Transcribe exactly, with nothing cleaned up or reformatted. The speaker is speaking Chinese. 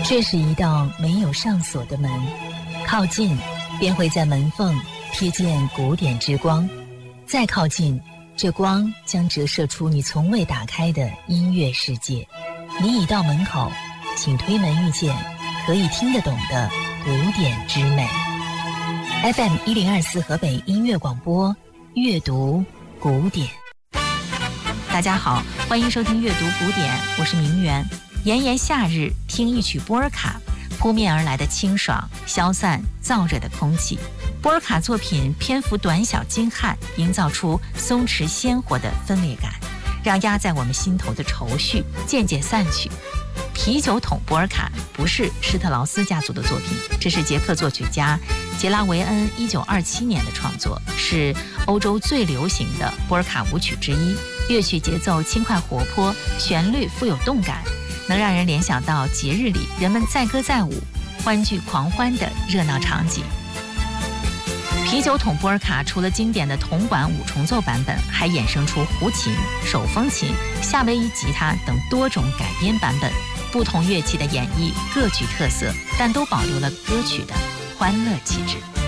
这是一道没有上锁的门，靠近便会在门缝瞥见古典之光，再靠近，这光将折射出你从未打开的音乐世界。你已到门口，请推门遇见可以听得懂的古典之美。 F M 一零二四河北音乐广播，阅读古典。大家好，欢迎收听阅读古典，我是明媛。炎炎夏日，听一曲波尔卡，扑面而来的清爽消散燥热的空气。波尔卡作品篇幅短小精悍，营造出松弛鲜活的分裂感，让压在我们心头的愁绪渐渐散去。啤酒桶波尔卡不是施特劳斯家族的作品，这是捷克作曲家杰拉维恩一九二七年的创作，是欧洲最流行的波尔卡舞曲之一。乐曲节奏轻快活泼，旋律富有动感，能让人联想到节日里人们载歌载舞、欢聚狂欢的热闹场景。啤酒桶波尔卡除了经典的铜管五重奏版本，还衍生出胡琴、手风琴、夏威夷吉他等多种改编版本。不同乐器的演绎各具特色，但都保留了歌曲的欢乐气质。